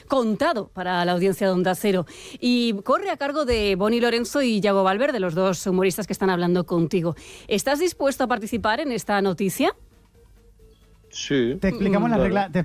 contado para la audiencia de Onda Cero. Y corre a cargo de Boni Lorenzo y Yago Valverde, los dos humoristas que están hablando contigo. ¿Estás dispuesto a participar en esta noticia? Sí. Te explicamos la regla.